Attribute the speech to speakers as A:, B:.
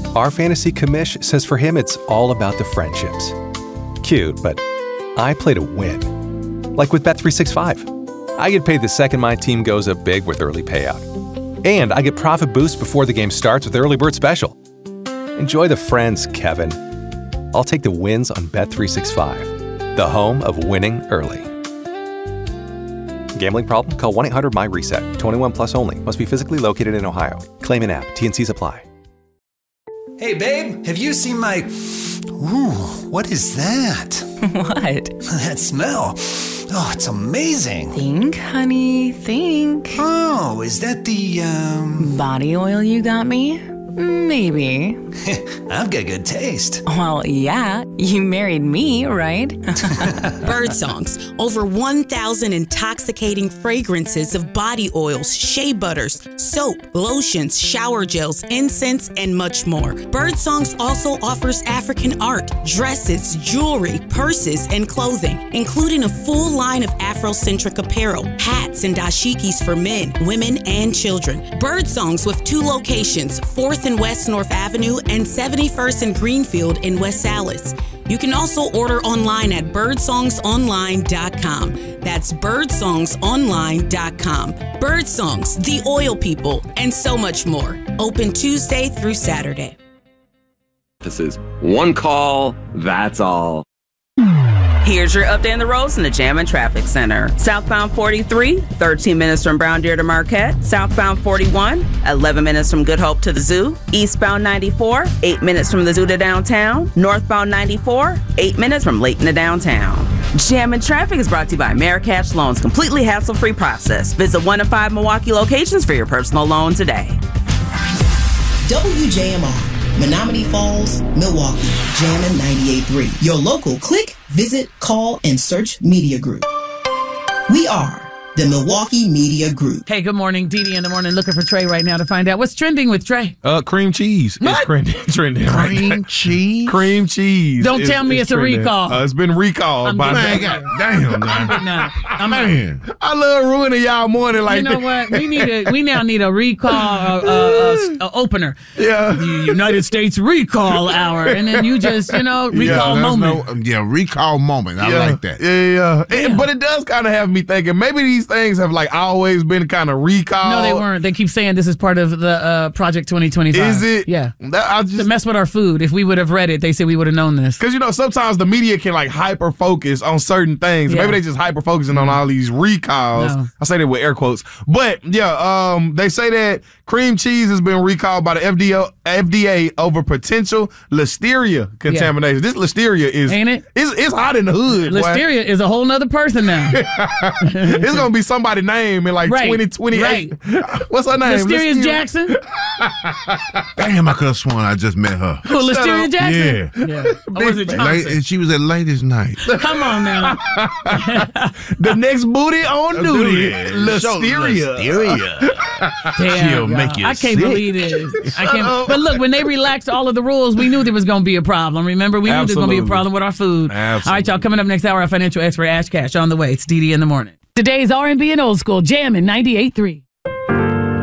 A: Our fantasy commish says for him it's all about the friendships. Cute, but I play to win. Like with Bet365. I get paid the second my team goes up big with early payout. And I get profit boost before the game starts with Early Bird Special. Enjoy the friends, Kevin. I'll take the wins on Bet365, the home of winning early. Gambling problem? Call 1-800-MY-RESET. 21 plus only. Must be physically located in Ohio. Claim in app. T&Cs apply.
B: Hey, babe, have you seen my... Ooh, what is that?
C: What?
B: That smell. Oh, it's amazing.
C: Think, honey, think.
B: Oh, is that the,
C: Body oil you got me? Maybe.
B: I've got good taste.
C: Well, yeah. You married me, right?
D: Birdsongs. Over 1,000 intoxicating fragrances of body oils, shea butters, soap, lotions, shower gels, incense, and much more. Birdsongs also offers African art, dresses, jewelry, purses, and clothing, including a full line of Afrocentric apparel, hats, and dashikis for men, women, and children. Birdsongs with 2 locations, 4th and West North Avenue and 71st and Greenfield in West Allis. You can also order online at birdsongsonline.com. That's birdsongsonline.com. Birdsongs, the oil people, and so much more. Open Tuesday through Saturday.
E: This is one call, that's all.
F: Here's your update on the roads in the Jam and Traffic Center. Southbound 43, 13 minutes from Brown Deer to Marquette. Southbound 41, 11 minutes from Good Hope to the Zoo. Eastbound 94, 8 minutes from the Zoo to downtown. Northbound 94, 8 minutes from Layton to downtown. Jam and Traffic is brought to you by AmeriCash Loans. Completely hassle-free process. Visit 1 of 5 Milwaukee locations for your personal loan today.
G: WJMR. Menominee Falls, Milwaukee, Jammin' 98.3. Your local click, visit, call, and search media group. We are the Milwaukee Media Group.
H: Hey, good morning. Dee Dee in the morning looking for Trey right now to find out what's trending with Trey.
I: Cream cheese is trending right now.
J: Cream cheese?
I: Cream cheese.
H: Don't tell me it's
I: trending.
H: a recall.
I: It's been recalled by
J: Man, damn, man.
I: I love ruining y'all morning like
H: that. You know what? We now need a recall opener.
I: Yeah.
H: The United States Recall Hour. And then you just, recall moment.
J: Recall moment. I like that.
I: Yeah. But it does kind of have me thinking maybe these things have like always been kind of recalled.
H: No, they weren't. They keep saying this is part of the Project 2025.
I: Is it?
H: Yeah. To mess with our food. If we would have read it, they said we would have known this.
I: Because, sometimes the media can like hyper focus on certain things. Yeah. Maybe they just hyper focusing on all these recalls. No. I say that with air quotes. But yeah, they say that cream cheese has been recalled by the FDA over potential listeria contamination. Yeah. This listeria is,
H: ain't it?
I: It's hot in the hood.
H: Listeria is a whole nother person now.
I: It's gonna be somebody's name in like 2028. Right. What's her name?
H: Listeria Jackson.
J: Damn, I could have sworn I just met her.
H: Who, Listeria Jackson?
J: Yeah.
H: Or was it Johnson?
J: She was at Ladies' Night.
H: Come on now.
I: The next booty on duty. Listeria.
H: Damn,
J: she'll make you
H: I can't believe this. But look, when they relaxed all of the rules, we knew there was going to be a problem. Remember, we knew there was going to be a problem with our food.
I: Absolutely.
H: All right, y'all. Coming up next hour, our financial expert Ash Cash on the way. It's Dee Dee in the morning. Today's R&B and old school Jammin' 98.3.